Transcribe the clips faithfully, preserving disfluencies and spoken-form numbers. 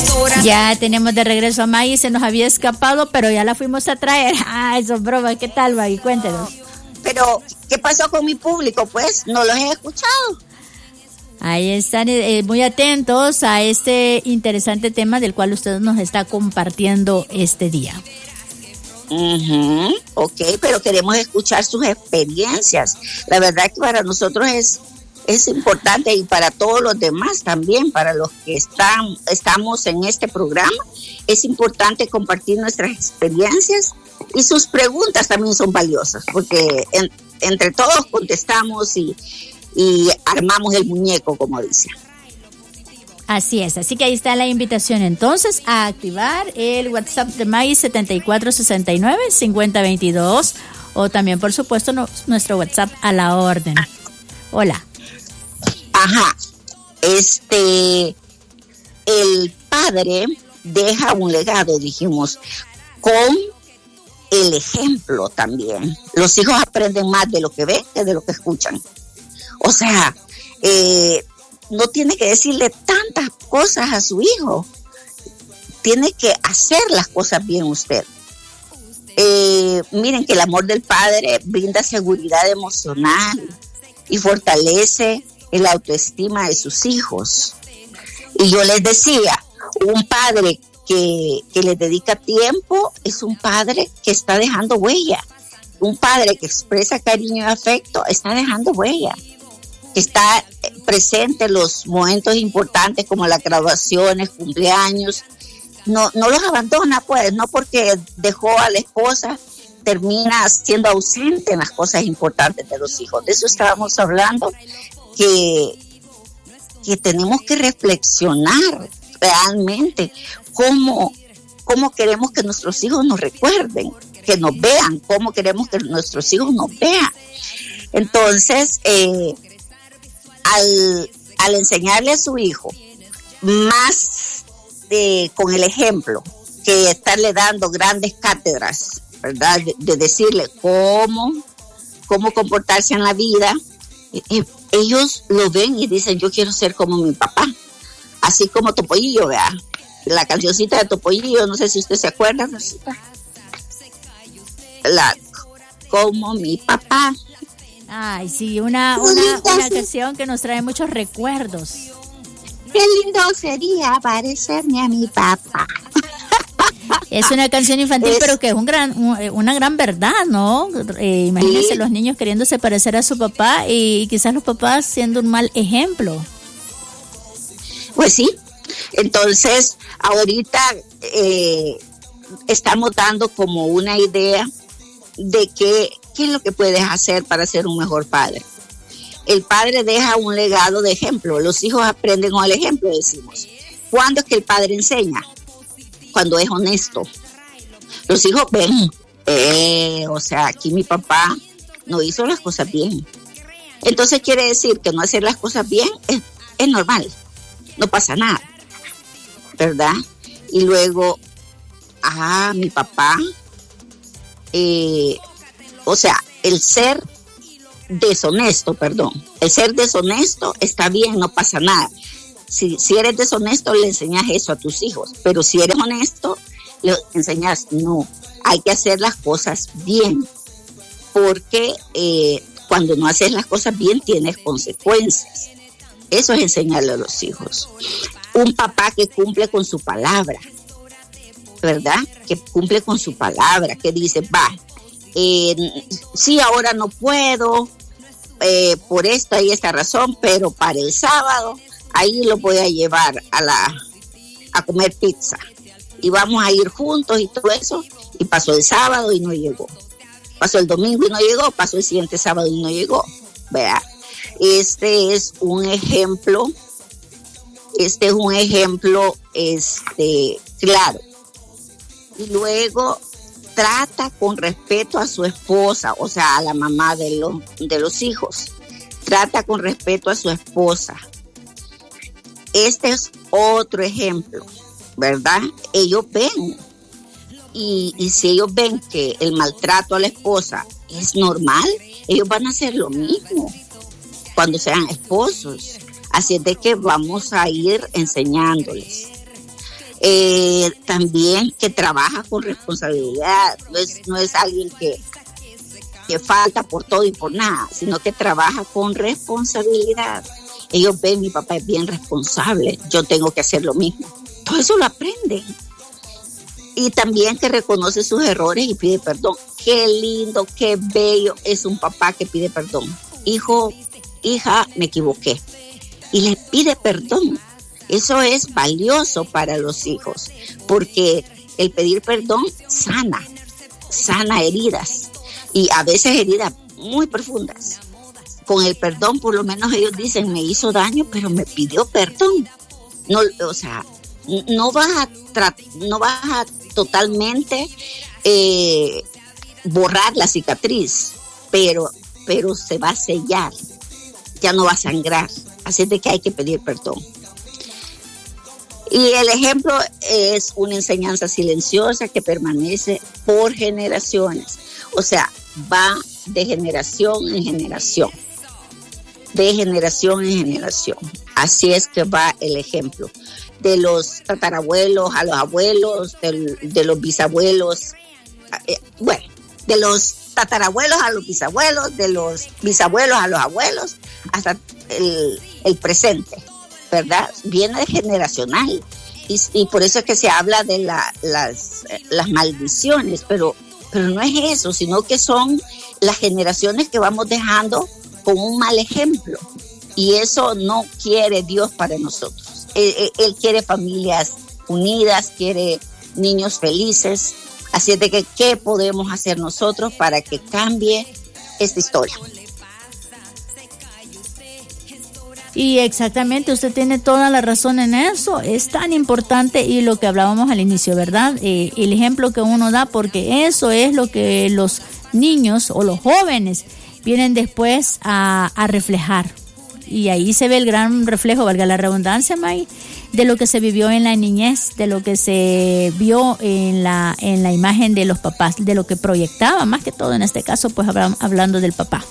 Ya tenemos de regreso a Maggie, se nos había escapado, pero ya la fuimos a traer. Ah, eso es broma. ¿Qué tal, Maggie? Cuéntenos. Pero, ¿qué pasó con mi público? Pues, no los he escuchado. Ahí están eh, muy atentos a este interesante tema del cual usted nos está compartiendo este día. Uh-huh. Ok, pero queremos escuchar sus experiencias. La verdad que para nosotros es es importante y para todos los demás también, para los que están estamos en este programa, es importante compartir nuestras experiencias y sus preguntas también son valiosas, porque en, entre todos contestamos y, y armamos el muñeco, como dicen. Así es, así que ahí está la invitación entonces a activar el WhatsApp de Maggie setenta y cuatro sesenta y nueve cincuenta veintidós o también por supuesto no, nuestro WhatsApp a la orden. Hola. Ajá, este, el padre deja un legado, dijimos, con el ejemplo también. Los hijos aprenden más de lo que ven que de lo que escuchan. O sea, eh, no tiene que decirle tantas cosas a su hijo, tiene que hacer las cosas bien usted. Eh, miren que el amor del padre brinda seguridad emocional y fortalece el autoestima de sus hijos. Y yo les decía, un padre que, que les dedica tiempo es un padre que está dejando huella. Un padre que expresa cariño y afecto está dejando huella. Que está presente en los momentos importantes como las graduaciones, cumpleaños. No, no los abandona, pues, no porque dejó a la esposa termina siendo ausente en las cosas importantes de los hijos. De eso estábamos hablando. Que, que tenemos que reflexionar realmente cómo, cómo queremos que nuestros hijos nos recuerden, que nos vean, cómo queremos que nuestros hijos nos vean. Entonces, eh, al, al enseñarle a su hijo más eh, con el ejemplo que estarle dando grandes cátedras, ¿verdad? De, de decirle cómo, cómo comportarse en la vida, eh, ellos lo ven y dicen, yo quiero ser como mi papá, así como Topollillo, vea, la cancioncita de Topollillo, no sé si usted se acuerda, Rosita, la, como mi papá. Ay, sí, una, una, una canción que nos trae muchos recuerdos. Qué lindo sería parecerme a mi papá. Es una canción infantil, es, pero que es un gran, una gran verdad, ¿no? Eh, imagínense sí. Los niños queriéndose parecer a su papá y quizás los papás siendo un mal ejemplo. Pues sí. Entonces, ahorita eh, estamos dando como una idea de que, qué es lo que puedes hacer para ser un mejor padre. El padre deja un legado de ejemplo. Los hijos aprenden con el ejemplo, decimos. ¿Cuándo es que el padre enseña? Cuando es honesto. Los hijos ven, eh, o sea, aquí mi papá no hizo las cosas bien. Entonces quiere decir que no hacer las cosas bien es, es normal, no pasa nada, ¿verdad? Y luego, ah, mi papá, eh, o sea, el ser deshonesto, perdón, el ser deshonesto está bien, no pasa nada. Si, si eres deshonesto, le enseñas eso a tus hijos. Pero si eres honesto, le enseñas, no, hay que hacer las cosas bien. Porque eh, cuando no haces las cosas bien, tienes consecuencias. Eso es enseñarle a los hijos. Un papá que cumple con su palabra, ¿verdad? Que cumple con su palabra, que dice, va, eh, sí, ahora no puedo, eh, por esta y esta razón, pero para el sábado ahí lo voy a llevar a la a comer pizza y vamos a ir juntos y todo eso. Y pasó el sábado y no llegó, pasó el domingo y no llegó, pasó el siguiente sábado y no llegó. Vea, este es un ejemplo este es un ejemplo este claro. Y luego trata con respeto a su esposa, o sea, a la mamá de los de los hijos. Trata con respeto a su esposa. Este es otro ejemplo, ¿verdad? Ellos ven, y, y si ellos ven que el maltrato a la esposa es normal, ellos van a hacer lo mismo cuando sean esposos. Así es de que vamos a ir enseñándoles. Eh, también que trabaja con responsabilidad, no es, no es alguien que, que falta por todo y por nada, sino que trabaja con responsabilidad. Ellos ven, mi papá es bien responsable, yo tengo que hacer lo mismo. Todo eso lo aprenden. Y también que reconoce sus errores y pide perdón. Qué lindo, qué bello es un papá que pide perdón. Hijo, hija, me equivoqué. Y le pide perdón. Eso es valioso para los hijos, porque el pedir perdón sana, sana heridas, y a veces heridas muy profundas. Con el perdón, por lo menos ellos dicen, me hizo daño, pero me pidió perdón. No, o sea, no vas a, tra- no vas a totalmente eh, borrar la cicatriz, pero, pero se va a sellar, ya no va a sangrar. Así es de que hay que pedir perdón. Y el ejemplo es una enseñanza silenciosa que permanece por generaciones. O sea, va de generación en generación. De generación en generación. Así es que va el ejemplo. De los tatarabuelos a los abuelos, de, de los bisabuelos, eh, bueno, de los tatarabuelos a los bisabuelos, de los bisabuelos a los abuelos, hasta el, el presente. ¿Verdad? Viene generacional y, y por eso es que se habla de la, las, las maldiciones, pero, pero no es eso, sino que son las generaciones que vamos dejando con un mal ejemplo, y eso no quiere Dios para nosotros. Él, él, él quiere familias unidas, quiere niños felices, así es de que ¿qué podemos hacer nosotros para que cambie esta historia? Y exactamente, usted tiene toda la razón en eso, es tan importante, y lo que hablábamos al inicio, ¿verdad? Eh, el ejemplo que uno da, porque eso es lo que los niños o los jóvenes vienen después a, a reflejar. Y ahí se ve el gran reflejo, valga la redundancia, May, de lo que se vivió en la niñez, de lo que se vio en la, en la imagen de los papás, de lo que proyectaba, más que todo en este caso, pues hablando del papá.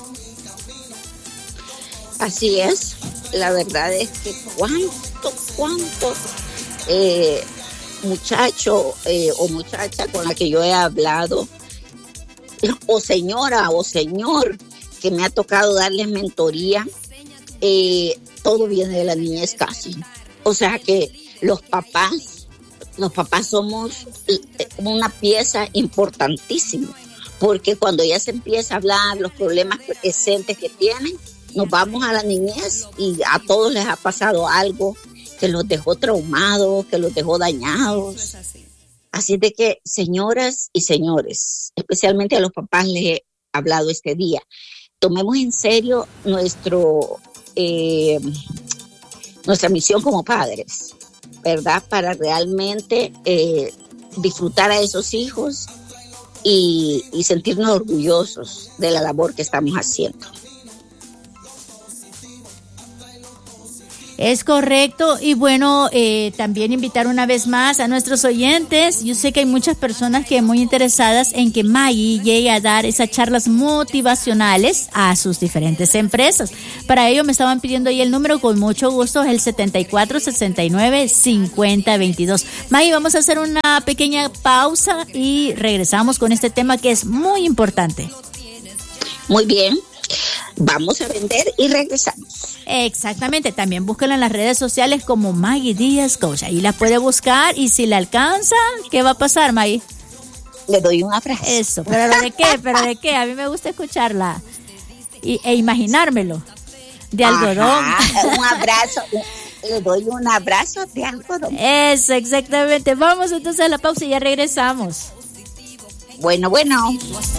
Así es, la verdad es que cuánto, cuánto eh, muchacho eh, o muchacha con la que yo he hablado, o señora o señor que me ha tocado darles mentoría, eh, todo viene de la niñez casi. O sea que los papás, los papás somos una pieza importantísima, porque cuando ya se empieza a hablar los problemas presentes que tienen, nos vamos a la niñez y a todos les ha pasado algo que los dejó traumados, que los dejó dañados. Así de que, señoras y señores, especialmente a los papás les he hablado este día, tomemos en serio nuestro, eh, nuestra misión como padres, ¿verdad? Para realmente eh, disfrutar a esos hijos y, y sentirnos orgullosos de la labor que estamos haciendo. Es correcto, y bueno, eh, también invitar una vez más a nuestros oyentes. Yo sé que hay muchas personas que muy interesadas en que Maggie llegue a dar esas charlas motivacionales a sus diferentes empresas. Para ello me estaban pidiendo ahí el número, con mucho gusto, es el setenta y cuatro sesenta y nueve cincuenta veintidós. Maggie, vamos a hacer una pequeña pausa y regresamos con este tema que es muy importante. Muy bien. Vamos a vender y regresamos. Exactamente, también búsquenla en las redes sociales como Maggie Díaz Coach. Ahí la puede buscar, y si la alcanza, ¿qué va a pasar, Maggie? Le doy un abrazo. Eso, pero ¿de qué? ¿Pero de qué? A mí me gusta escucharla y, e imaginármelo. De algodón. Ajá, un abrazo, un, le doy un abrazo de algodón. Eso, exactamente. Vamos entonces a la pausa y ya regresamos. Bueno, bueno.